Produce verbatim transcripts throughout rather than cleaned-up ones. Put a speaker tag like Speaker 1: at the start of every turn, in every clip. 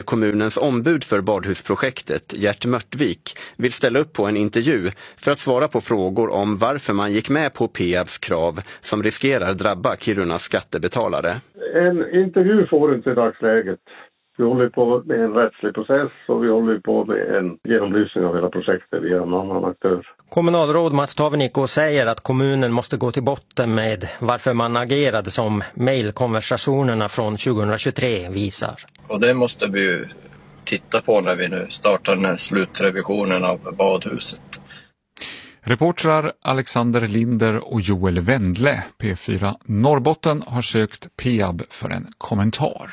Speaker 1: kommunens ombud för badhusprojektet, Gert Mörtvik, vill ställa upp på en intervju för att svara på frågor om varför man gick med på Peabs krav som riskerar drabba Kirunas skattebetalare.
Speaker 2: En intervju får inte i dagsläget. Vi håller på med en rättslig process och vi håller på med en genomlysning av hela projektet via en annan aktör.
Speaker 3: Kommunalråd Mats Taveniko säger att kommunen måste gå till botten med varför man agerade som mejlkonversationerna från tjugohundratjugotre visar.
Speaker 4: Och det måste vi ju titta på när vi nu startar den här slutrevisionen av badhuset.
Speaker 5: Reportrar Alexander Linder och Joel Wendle, P fyra Norrbotten, har sökt Peab för en kommentar.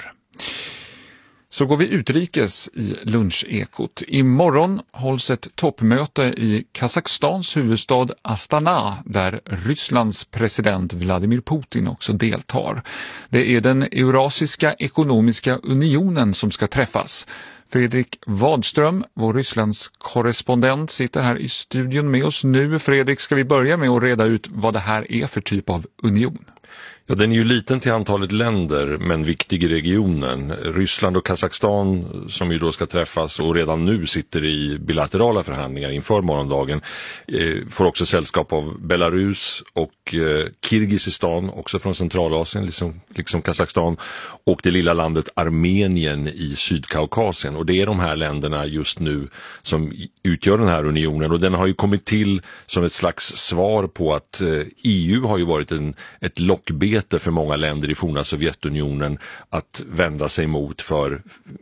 Speaker 5: Så går vi utrikes i lunchekot. Imorgon hålls ett toppmöte i Kazakstans huvudstad Astana där Rysslands president Vladimir Putin också deltar. Det är den Eurasiska ekonomiska unionen som ska träffas. Fredrik Wadström, vår Rysslands korrespondent, sitter här i studion med oss nu. Fredrik, ska vi börja med att reda ut vad det här är för typ av union?
Speaker 6: Ja, den är ju liten till antalet länder men viktig i regionen. Ryssland och Kazakstan som ju då ska träffas och redan nu sitter i bilaterala förhandlingar inför morgondagen eh, får också sällskap av Belarus och eh, Kirgizistan, också från Centralasien liksom, liksom Kazakstan, och det lilla landet Armenien i Sydkaukasien. Och det är de här länderna just nu som utgör den här unionen, och den har ju kommit till som ett slags svar på att eh, E U har ju varit en, ett lockbete för många länder i forna Sovjetunionen att vända sig mot för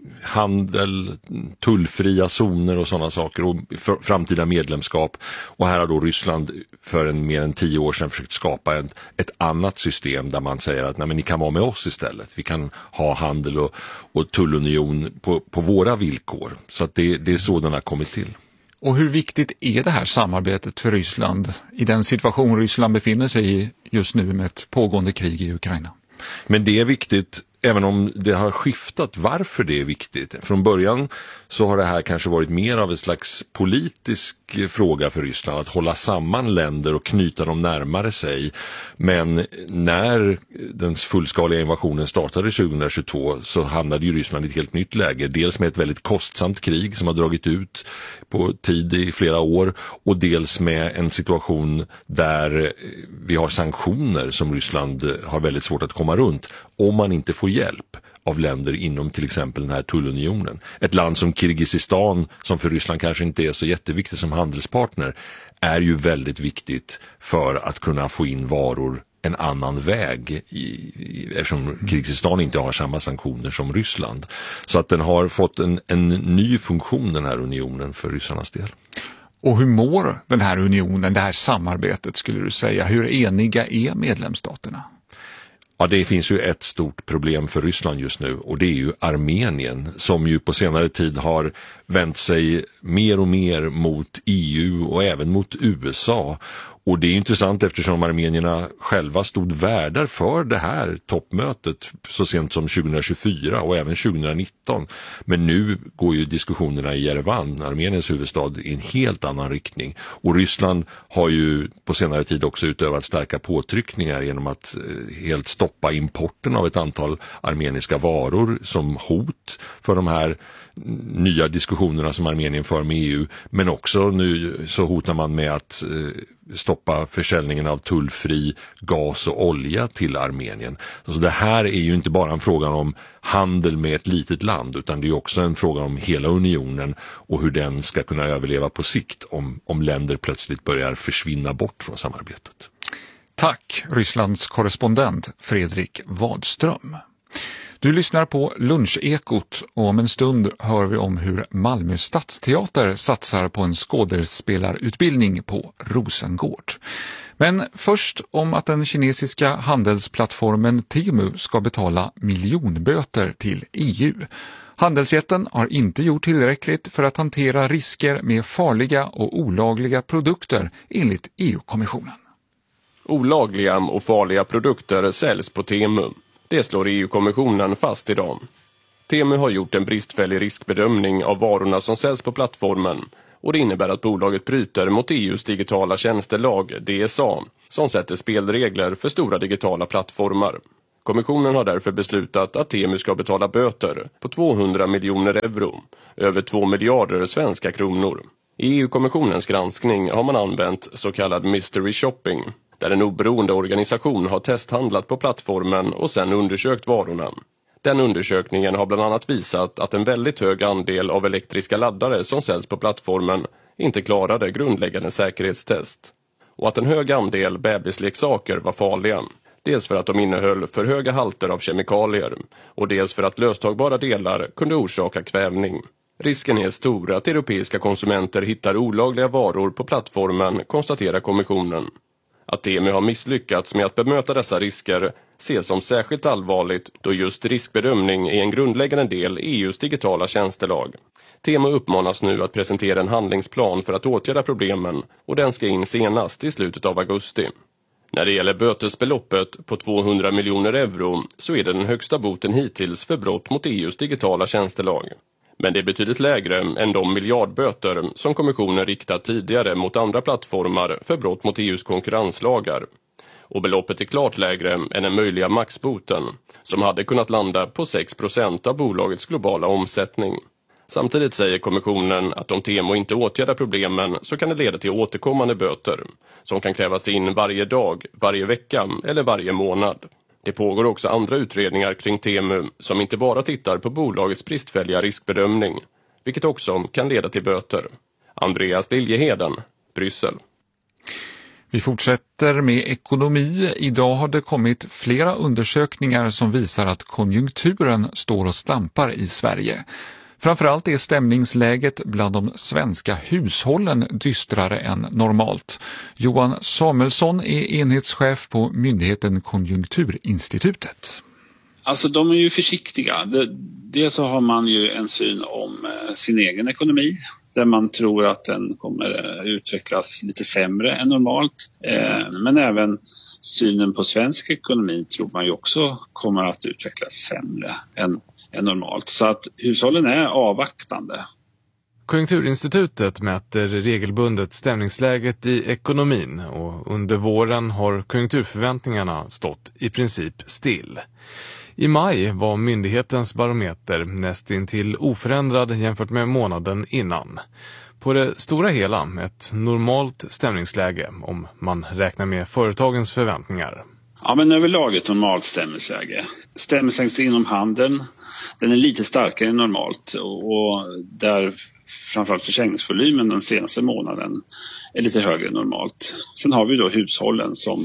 Speaker 6: handel, tullfria zoner och sådana saker och för framtida medlemskap. Och här har då Ryssland för en mer än tio år sedan försökt skapa ett, ett annat system där man säger att nej, men ni kan vara med oss istället. Vi kan ha handel och, och tullunion på, på våra villkor. Så att det, det är så den har kommit till.
Speaker 5: Och hur viktigt är det här samarbetet för Ryssland i den situation Ryssland befinner sig i just nu med ett pågående krig i Ukraina?
Speaker 6: Men det är viktigt även om det har skiftat varför det är viktigt. Från början så har det här kanske varit mer av en slags politisk fråga för Ryssland att hålla samman länder och knyta dem närmare sig. Men när den fullskaliga invasionen startade tjugohundratjugotvå så hamnade ju Ryssland i ett helt nytt läge. Dels med ett väldigt kostsamt krig som har dragit ut på tid i flera år, och dels med en situation där vi har sanktioner som Ryssland har väldigt svårt att komma runt om man inte får hjälp av länder inom till exempel den här tullunionen. Ett land som Kirgizistan, som för Ryssland kanske inte är så jätteviktigt som handelspartner, är ju väldigt viktigt för att kunna få in varor en annan väg i, i, eftersom Kirgizistan inte har samma sanktioner som Ryssland. Så att den har fått en, en ny funktion, den här unionen, för ryssarnas del.
Speaker 5: Och hur mår den här unionen, det här samarbetet skulle du säga? Hur eniga är medlemsstaterna?
Speaker 6: Ja, det finns ju ett stort problem för Ryssland just nu, och det är ju Armenien som ju på senare tid har vänt sig mer och mer mot E U och även mot U S A. Och det är intressant eftersom armenierna själva stod värdar för det här toppmötet så sent som tjugohundratjugofyra och även tjugohundranitton. Men nu går ju diskussionerna i Yerevan, Armeniens huvudstad, i en helt annan riktning. Och Ryssland har ju på senare tid också utövat starka påtryckningar genom att helt stoppa importen av ett antal armeniska varor som hot för de här nya diskussionerna som Armenien för med E U, men också nu så hotar man med att eh, stoppa försäljningen av tullfri gas och olja till Armenien. Så det här är ju inte bara en fråga om handel med ett litet land, utan det är också en fråga om hela unionen och hur den ska kunna överleva på sikt om, om länder plötsligt börjar försvinna bort från samarbetet.
Speaker 5: Tack, Rysslands korrespondent Fredrik Wadström. Du lyssnar på Lunchekot, och om en stund hör vi om hur Malmö stadsteater satsar på en skådespelarutbildning på Rosengård. Men först om att den kinesiska handelsplattformen Temu ska betala miljonböter till E U. Handelsjätten har inte gjort tillräckligt för att hantera risker med farliga och olagliga produkter enligt E U-kommissionen.
Speaker 7: Olagliga och farliga produkter säljs på Temu. Det slår E U-kommissionen fast idag. Temu har gjort en bristfällig riskbedömning av varorna som säljs på plattformen, och det innebär att bolaget bryter mot E U:s digitala tjänstelag D S A, som sätter spelregler för stora digitala plattformar. Kommissionen har därför beslutat att Temu ska betala böter på tvåhundra miljoner euro, över två miljarder svenska kronor. I E U-kommissionens granskning har man använt så kallad mystery shopping, där en oberoende organisation har testhandlat på plattformen och sedan undersökt varorna. Den undersökningen har bland annat visat att en väldigt hög andel av elektriska laddare som säljs på plattformen inte klarade grundläggande säkerhetstest. Och att en hög andel bebisleksaker var farliga. Dels för att de innehöll för höga halter av kemikalier och dels för att löstagbara delar kunde orsaka kvävning. Risken är stor att europeiska konsumenter hittar olagliga varor på plattformen, konstaterar kommissionen. Att Temu har misslyckats med att bemöta dessa risker ses som särskilt allvarligt då just riskbedömning är en grundläggande del i E U:s digitala tjänstelag. Temu uppmanas nu att presentera en handlingsplan för att åtgärda problemen och den ska in senast i slutet av augusti. När det gäller bötesbeloppet på tvåhundra miljoner euro så är det den högsta boten hittills för brott mot E U:s digitala tjänstelag. Men det är betydligt lägre än de miljardböter som kommissionen riktat tidigare mot andra plattformar för brott mot E U:s konkurrenslagar. Och beloppet är klart lägre än den möjliga maxboten, som hade kunnat landa på sex procent av bolagets globala omsättning. Samtidigt säger kommissionen att om Temu inte åtgärdar problemen så kan det leda till återkommande böter, som kan krävas in varje dag, varje vecka eller varje månad. Det pågår också andra utredningar kring Temu som inte bara tittar på bolagets bristfälliga riskbedömning, vilket också kan leda till böter. Andreas Liljeheden, Bryssel.
Speaker 5: Vi fortsätter med ekonomi. Idag har det kommit flera undersökningar som visar att konjunkturen står och stampar i Sverige. Framförallt är stämningsläget bland de svenska hushållen dystrare än normalt. Johan Samuelsson är enhetschef på myndigheten Konjunkturinstitutet.
Speaker 8: Alltså de är ju försiktiga. Dels så har man ju en syn om sin egen ekonomi där man tror att den kommer utvecklas lite sämre än normalt. Men även synen på svensk ekonomi tror man ju också kommer att utvecklas sämre än än normalt. Så att hushållen är avvaktande.
Speaker 9: Konjunkturinstitutet mäter regelbundet stämningsläget i ekonomin och under våren har konjunkturförväntningarna stått i princip still. I maj var myndighetens barometer nästintill oförändrad jämfört med månaden innan. På det stora hela ett normalt stämningsläge om man räknar med företagens förväntningar.
Speaker 8: Ja, men överlag ett normalt stämningsläge. Stämningsläget inom handeln, den är lite starkare än normalt och där framförallt försäljningsvolymen den senaste månaden är lite högre än normalt. Sen har vi då hushållen som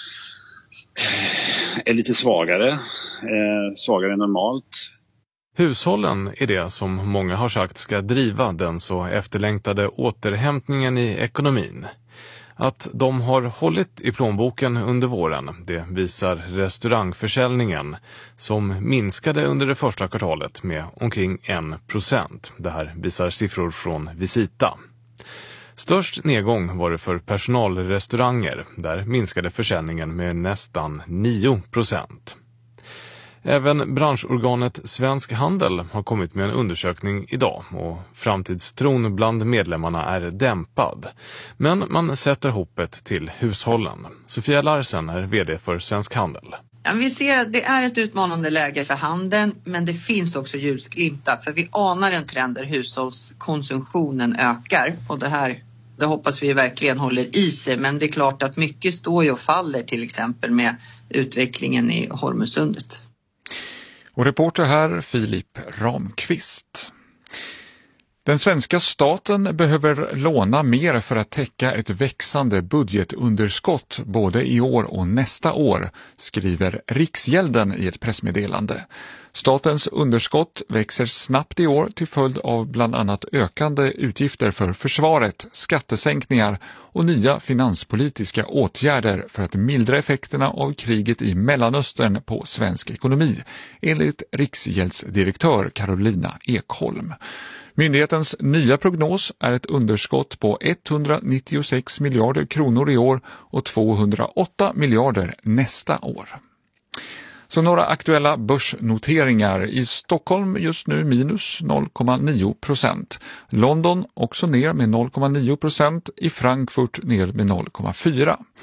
Speaker 8: är lite svagare, eh, svagare än normalt.
Speaker 9: Hushållen är det som många har sagt ska driva den så efterlängtade återhämtningen i ekonomin. Att de har hållit i plånboken under våren, det visar restaurangförsäljningen som minskade under det första kvartalet med omkring en procent. Det här visar siffror från Visita. Störst nedgång var det för personalrestauranger, där minskade försäljningen med nästan nio procent. Även branschorganet Svensk Handel har kommit med en undersökning idag och framtidstron bland medlemmarna är dämpad. Men man sätter hoppet till hushållen. Sofia Larsen är vd för Svensk Handel.
Speaker 10: Ja, vi ser att det är ett utmanande läge för handeln, men det finns också ljusglimtar för vi anar en trend där hushållskonsumtionen ökar och det här det hoppas vi verkligen håller i sig, men det är klart att mycket står ju och faller till exempel med utvecklingen i Hormusundet.
Speaker 5: Och reporter här Filip Ramqvist. Den svenska staten behöver låna mer för att täcka ett växande budgetunderskott både i år och nästa år, skriver Riksgälden i ett pressmeddelande. Statens underskott växer snabbt i år till följd av bland annat ökande utgifter för försvaret, skattesänkningar och nya finanspolitiska åtgärder för att mildra effekterna av kriget i Mellanöstern på svensk ekonomi, enligt Riksgäldsdirektör Carolina Ekholm. Myndighetens nya prognos är ett underskott på etthundranittiosex miljarder kronor i år och tvåhundraåtta miljarder nästa år. Så några aktuella börsnoteringar. I Stockholm just nu minus noll komma nio procent. London också ner med noll komma nio procent. I Frankfurt ner med noll komma fyra.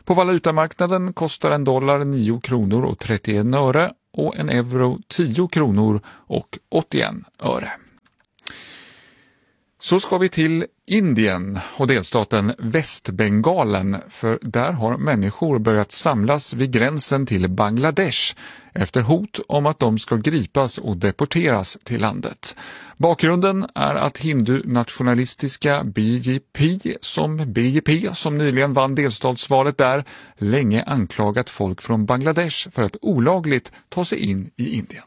Speaker 5: På valutamarknaden kostar en dollar nio kronor och trettioen öre och en euro tio kronor och åttioen öre. Så ska vi till Indien och delstaten Västbengalen, för där har människor börjat samlas vid gränsen till Bangladesh efter hot om att de ska gripas och deporteras till landet. Bakgrunden är att hindu-nationalistiska B J P som B J P som nyligen vann delstatsvalet där länge anklagat folk från Bangladesh för att olagligt ta sig in i Indien.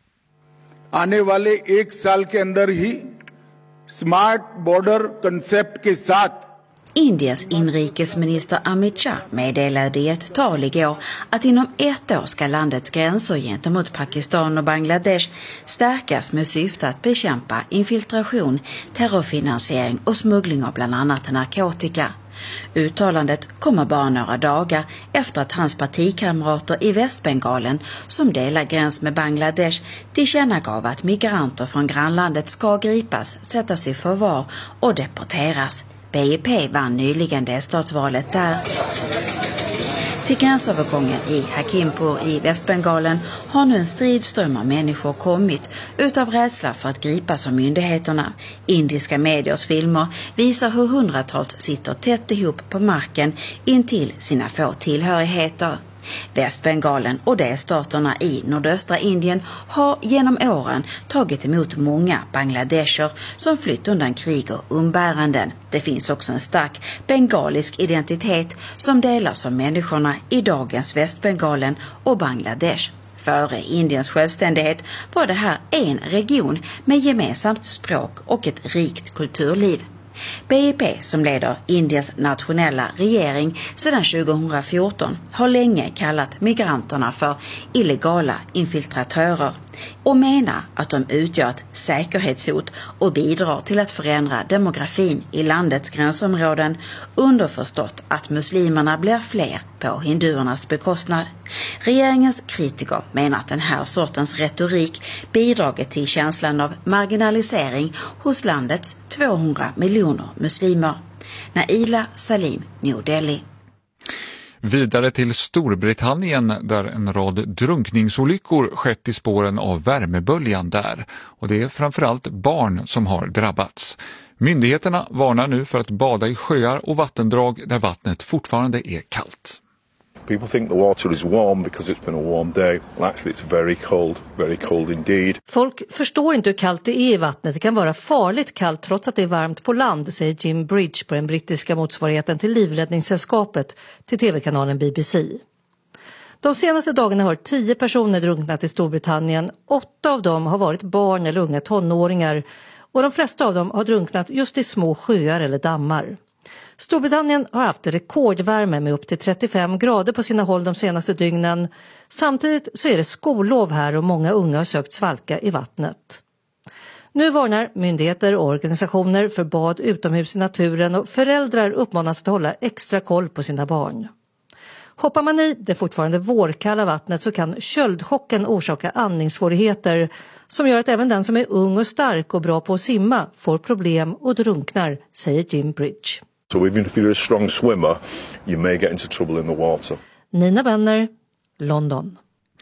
Speaker 11: आने वाले एक साल के अंदर ही smart border concept के साथ
Speaker 12: Indiens inrikesminister Amit Shah meddelade i ett tal igår att inom ett år ska landets gränser gentemot Pakistan och Bangladesh stärkas med syfte att bekämpa infiltration, terrorfinansiering och smuggling av bland annat narkotika. Uttalandet kommer bara några dagar efter att hans partikamrater i Västbengalen, som delar gräns med Bangladesh, tillkännagav att migranter från grannlandet ska gripas, sättas i förvar och deporteras. B J P vann nyligen delstatsvalet där. Till gränsövergången i Hakimpur i Västbengalen har nu en stridström av människor kommit utav rädsla för att gripas av myndigheterna. Indiska mediers filmer visar hur hundratals sitter tätt ihop på marken intill sina få tillhörigheter. Västbengalen och delstaterna i nordöstra Indien har genom åren tagit emot många bangladesher som flytt undan krig och umbäranden. Det finns också en stark bengalisk identitet som delas av människorna i dagens Västbengalen och Bangladesh. Före Indiens självständighet var det här en region med gemensamt språk och ett rikt kulturliv. B J P, som leder Indiens nationella regering sedan tjugohundrafjorton, har länge kallat migranterna för illegala infiltratörer och menar att de utgör ett säkerhetshot och bidrar till att förändra demografin i landets gränsområden, underförstått att muslimerna blir fler på hinduernas bekostnad. Regeringens kritiker menar att den här sortens retorik bidragit till känslan av marginalisering hos landets tvåhundra miljoner muslimer. Naila Salim, New Delhi.
Speaker 5: Vidare till Storbritannien där en rad drunkningsolyckor skett i spåren av värmeböljan där, och det är framförallt barn som har drabbats. Myndigheterna varnar nu för att bada i sjöar och vattendrag där vattnet fortfarande är kallt.
Speaker 13: People think the water is warm because it's been a warm day. Well, actually it's very cold, very cold indeed.
Speaker 14: Folk förstår inte hur kallt det är i vattnet. Det kan vara farligt kallt trots att det är varmt på land, säger Jim Bridge på den brittiska motsvarigheten till Livräddningssällskapet till tv-kanalen B B C. De senaste dagarna har tio personer drunknat i Storbritannien. Åtta av dem har varit barn eller unga tonåringar och de flesta av dem har drunknat just i små sjöar eller dammar. Storbritannien har haft rekordvärme med upp till trettiofem grader på sina håll de senaste dygnen. Samtidigt så är det skollov här och många unga har sökt svalka i vattnet. Nu varnar myndigheter och organisationer för bad utomhus i naturen och föräldrar uppmanas att hålla extra koll på sina barn. Hoppar man i det fortfarande vårkalla vattnet så kan köldchocken orsaka andningssvårigheter som gör att även den som är ung och stark och bra på att simma får problem och drunknar, säger Jim Bridge.
Speaker 13: So even if you're a strong swimmer, you may get into trouble in the water.
Speaker 14: Nina Benner, London.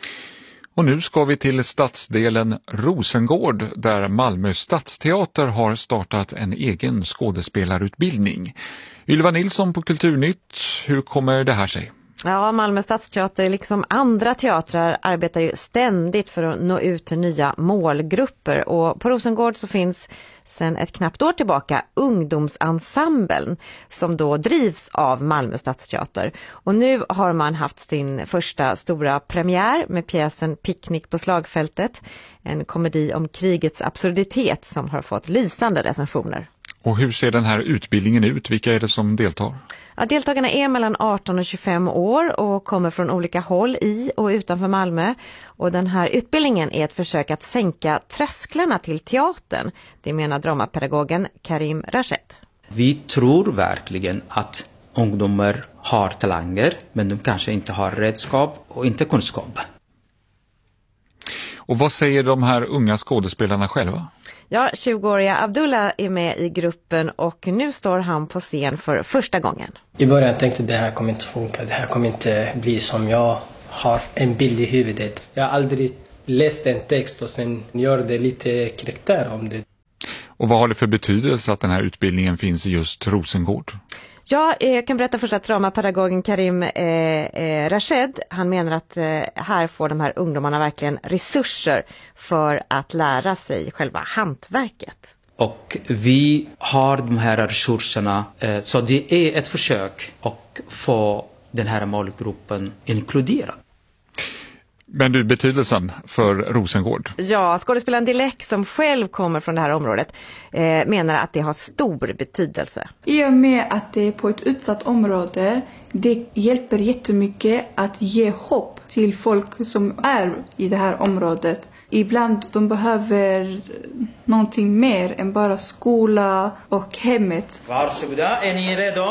Speaker 5: Och nu ska vi till stadsdelen Rosengård där Malmö stadsteater har startat en egen skådespelarutbildning. Ylva Nilsson på Kulturnytt, hur kommer det här sig?
Speaker 15: Ja, Malmö stadsteater liksom andra teatrar arbetar ju ständigt för att nå ut till nya målgrupper, och på Rosengård så finns sedan ett knappt år tillbaka ungdomsensemblen som då drivs av Malmö stadsteater. Och nu har man haft sin första stora premiär med pjäsen Picknick på slagfältet, en komedi om krigets absurditet som har fått lysande recensioner.
Speaker 5: Och hur ser den här utbildningen ut? Vilka är det som deltar?
Speaker 15: Ja, deltagarna är mellan arton och tjugofem år och kommer från olika håll i och utanför Malmö. Och den här utbildningen är ett försök att sänka trösklarna till teatern. Det menar dramapedagogen Karim Rashid.
Speaker 16: Vi tror verkligen att ungdomar har talanger, men de kanske inte har redskap och inte kunskap.
Speaker 5: Och vad säger de här unga skådespelarna själva?
Speaker 15: Ja, tjugoåriga Abdullah är med i gruppen och nu står han på scen för första gången.
Speaker 17: I början tänkte jag det här kommer inte funka, det här kommer inte bli som jag har en bild i huvudet. Jag har aldrig läst en text och sen gör det lite karaktär om det.
Speaker 5: Och vad har det för betydelse att den här utbildningen finns i just Rosengård?
Speaker 15: Ja, jag kan berätta först att dramapedagogen Karim eh, eh, Rashed, han menar att eh, här får de här ungdomarna verkligen resurser för att lära sig själva hantverket.
Speaker 16: Och vi har de här resurserna, eh, så det är ett försök att få den här målgruppen inkluderad.
Speaker 5: Men du, betydelsen för Rosengård?
Speaker 15: Ja, skådespelaren Dilek som själv kommer från det här området eh, menar att det har stor betydelse.
Speaker 18: I och med att det är på ett utsatt område, det hjälper jättemycket att ge hopp till folk som är i det här området. Ibland de behöver någonting mer än bara skola och hemmet.
Speaker 16: Varsågoda, är ni redo?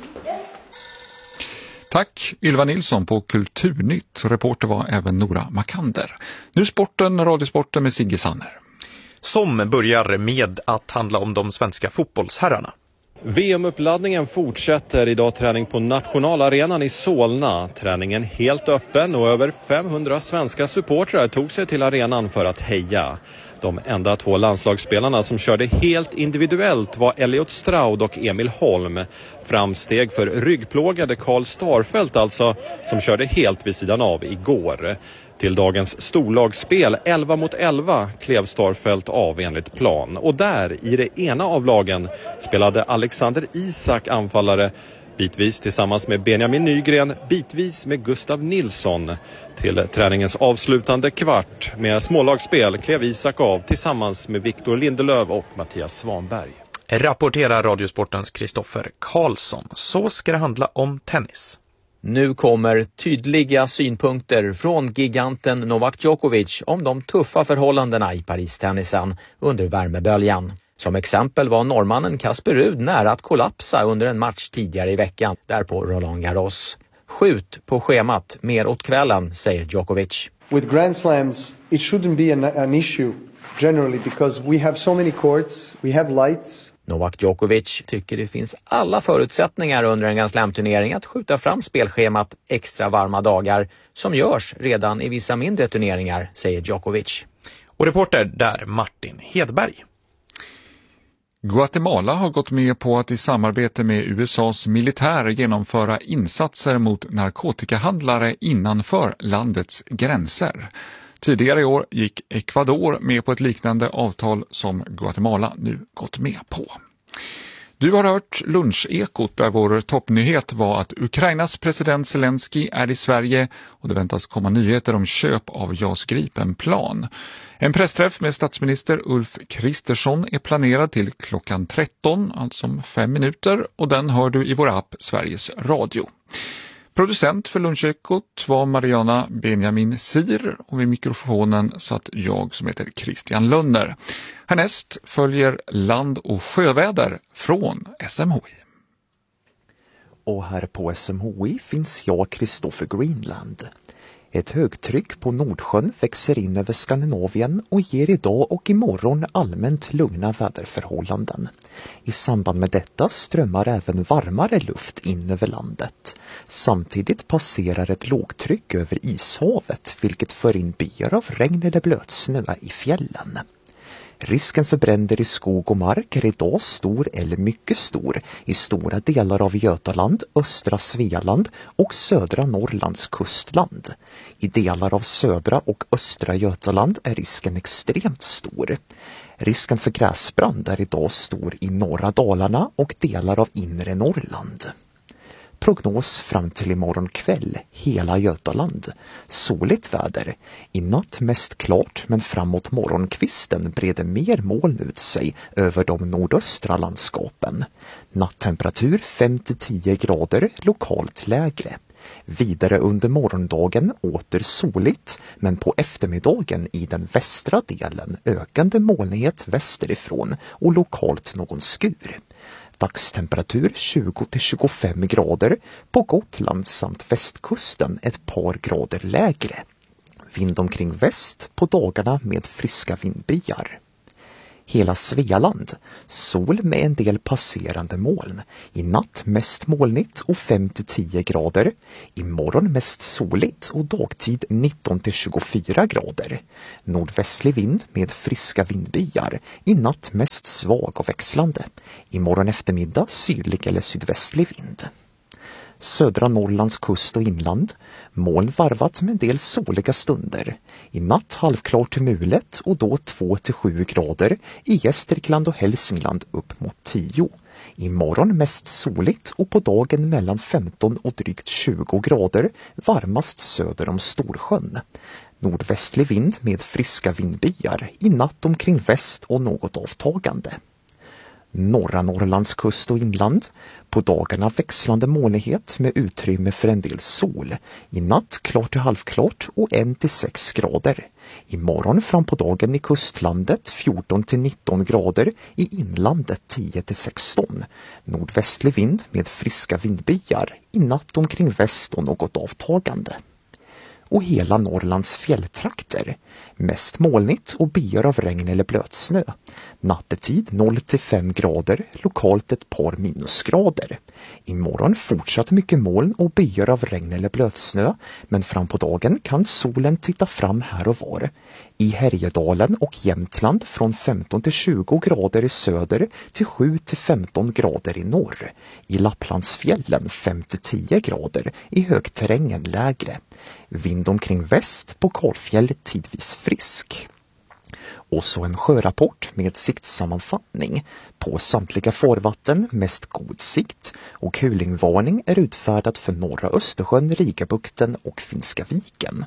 Speaker 5: Tack Ylva Nilsson på Kulturnytt. Reporter var även Nora Makander. Nu sporten, radiosporten med Sigge Sanner.
Speaker 19: Som börjar med att handla om de svenska fotbollsherrarna.
Speaker 20: V M-uppladdningen fortsätter idag, träning på nationalarenan i Solna. Träningen helt öppen och över femhundra svenska supportrar tog sig till arenan för att heja. De enda två landslagsspelarna som körde helt individuellt var Elliot Stroud och Emil Holm. Framsteg för ryggplågade Karl Starfelt alltså, som körde helt vid sidan av igår. Till dagens storlagsspel elva mot elva klev Starfelt av enligt plan. Och där, i det ena av lagen, spelade Alexander Isak anfallare, bitvis tillsammans med Benjamin Nygren, bitvis med Gustav Nilsson. Till träningens avslutande kvart med smålagsspel klev Isak av tillsammans med Viktor Lindelöf och Mattias Svanberg.
Speaker 19: Rapporterar Radiosportens Kristoffer Karlsson. Så ska det handla om tennis.
Speaker 21: Nu kommer tydliga synpunkter från giganten Novak Djokovic om de tuffa förhållandena i Paris-tennisen under värmeböljan. Som exempel var norrmannen Casper Ruud nära att kollapsa under en match tidigare i veckan där på Roland Garros. Skjut på schemat mer åt kvällen, säger Djokovic.
Speaker 22: With Grand Slams, it shouldn't be an, an issue generally because we have so many courts, we have lights.
Speaker 21: Novak Djokovic tycker det finns alla förutsättningar under en Grand Slam-turnering att skjuta fram spelschemat extra varma dagar som görs redan i vissa mindre turneringar, säger Djokovic.
Speaker 19: Och reporter där Martin Hedberg.
Speaker 5: Guatemala har gått med på att i samarbete med U S A:s militär genomföra insatser mot narkotikahandlare innanför landets gränser. Tidigare i år gick Ecuador med på ett liknande avtal som Guatemala nu gått med på. Du har hört Lunchekot där vår toppnyhet var att Ukrainas president Zelensky är i Sverige och det väntas komma nyheter om köp av JAS Gripen-plan. En pressträff med statsminister Ulf Kristersson är planerad till klockan tretton, alltså om fem minuter, och den hör du i vår app Sveriges Radio. Producent för Lunchekot var Mariana Benjamin Sir och vid mikrofonen satt jag som heter Christian Lönner. Härnäst följer land- och sjöväder från S M H I.
Speaker 23: Och här på S M H I finns jag, Christopher Greenland. Ett högtryck på Nordsjön växer in över Skandinavien och ger idag och imorgon allmänt lugna väderförhållanden. I samband med detta strömmar även varmare luft in över landet. Samtidigt passerar ett lågtryck över ishavet vilket för in byar av regn eller blötsnö i fjällen. Risken för bränder i skog och mark är idag stor eller mycket stor i stora delar av Götaland, östra Svealand och södra Norrlands kustland. I delar av södra och östra Götaland är risken extremt stor. Risken för gräsbrand är idag stor i norra Dalarna och delar av inre Norrland. Prognos fram till imorgon kväll, hela Götaland. Soligt väder. I natt mest klart, men framåt morgonkvisten breder mer moln ut sig över de nordöstra landskapen. Nattemperatur fem till tio grader, lokalt lägre. Vidare under morgondagen åter soligt, men på eftermiddagen i den västra delen ökande molnighet västerifrån och lokalt någon skur. Dagstemperatur tjugo till tjugofem grader, på Gotland samt västkusten ett par grader lägre. Vind omkring väst på dagarna med friska vindbyar. Hela Svealand. Sol med en del passerande moln. I natt mest molnigt och fem till tio grader. Imorgon mest soligt och dagtid nitton till tjugofyra grader. Nordvästlig vind med friska vindbyar. I natt mest svag och växlande. Imorgon eftermiddag sydlig eller sydvästlig vind. Södra Norrlands kust och inland. Moln varvat med en del soliga stunder. I natt halvklart till mulet och då två till sju grader. I Gästrikland och Hälsingland upp mot tio. Imorgon mest soligt och på dagen mellan femton och drygt tjugo grader. Varmast söder om Storsjön. Nordvästlig vind med friska vindbyar. I natt omkring väst och något avtagande. Norra Norrlands kust och inland. På dagarna växlande molnighet med utrymme för en del sol. I natt klart till halvklart och ett till sex grader. Imorgon fram på dagen i kustlandet fjorton till nitton grader. I inlandet tio till sexton. Nordvästlig vind med friska vindbyar. I natt omkring väst och något avtagande. Och hela Norrlands fjälltrakter. Mest molnigt och byar av regn eller blötsnö. Nattetid noll till fem grader, lokalt ett par minusgrader. Imorgon fortsatt mycket moln och byar av regn eller blötsnö, men fram på dagen kan solen titta fram här och var. I Härjedalen och Jämtland från femton till tjugo grader i söder till sju till femton grader i norr. I Lapplandsfjällen fem till tio grader, i högterrängen lägre. Vind omkring väst, på Kalfjäll tidvis frisk. Och så en sjörapport med siktsammanfattning. På samtliga farvatten mest god sikt och kulingvarning är utfärdad för norra Östersjön, Rigabukten och Finska viken.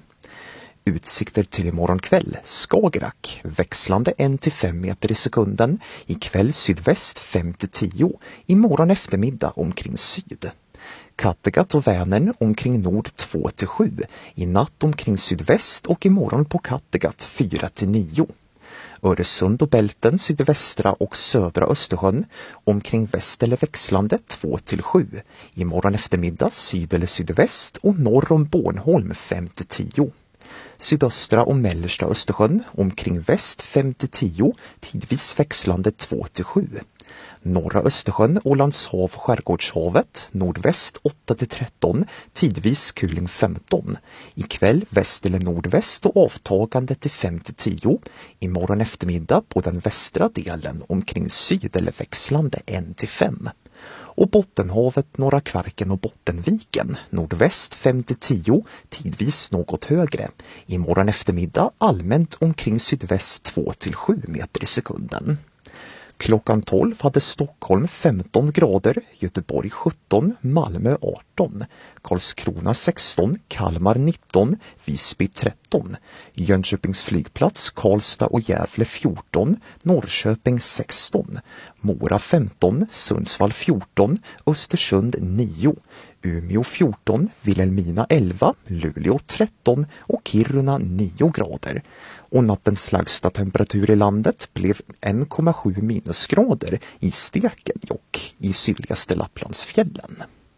Speaker 23: Utsikter till imorgon kväll, Skagerrak, växlande en till fem meter i sekunden, ikväll sydväst fem till tio, imorgon eftermiddag omkring syd. Kattegatt och Vänern omkring nord två till sju, i natt omkring sydväst och imorgon på Kattegatt fyra till nio. Öresund och Bälten, sydvästra och södra Östersjön omkring väst eller växlande två till sju. Imorgon eftermiddag syd eller sydväst och norr om Bornholm fem till tio. Sydöstra och mellersta Östersjön omkring väst fem till tio, tidvis växlande två till sju. Norra Östersjön, Ålandshav, Skärgårdshavet, nordväst åtta till tretton, tidvis kuling femton. Ikväll väst eller nordväst och avtagande till fem till tio. Imorgon eftermiddag på den västra delen omkring syd eller växlande ett till fem. Och Bottenhavet, Norra Kvarken och Bottenviken, nordväst fem till tio, tidvis något högre. Imorgon eftermiddag allmänt omkring sydväst två till sju meter i sekunden. Klockan tolv hade Stockholm femton grader, Göteborg sjutton, Malmö arton, Karlskrona sexton, Kalmar nitton, Visby tretton, Jönköpings flygplats, Karlstad och Gävle fjorton, Norrköping sexton, Mora femton, Sundsvall fjorton, Östersund nio, Umeå fjorton, Vilhelmina elva, Luleå tretton och Kiruna nio grader. Och nattens lägsta temperatur i landet blev en komma sju minusgrader i Stekenjokk i sydligaste Lapplandsfjällen.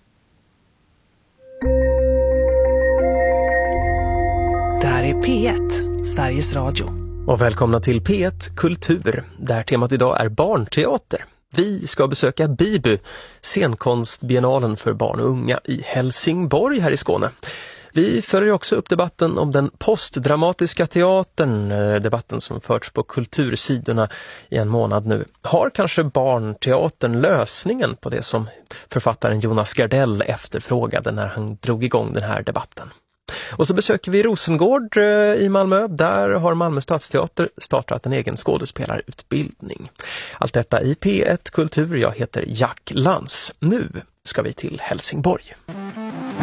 Speaker 1: Det här är P ett, Sveriges Radio. Och välkomna till P ett Kultur, där temat idag är barnteater. Vi ska besöka Bibu, scenkonstbiennalen för barn och unga i Helsingborg här i Skåne. Vi följer också upp debatten om den postdramatiska teatern, debatten som förts på kultursidorna i en månad nu. Har kanske barnteatern lösningen på det som författaren Jonas Gardell efterfrågade när han drog igång den här debatten? Och så besöker vi Rosengård i Malmö. Där har Malmö stadsteater startat en egen skådespelarutbildning. Allt detta i P ett Kultur. Jag heter Jack Lantz. Nu ska vi till Helsingborg.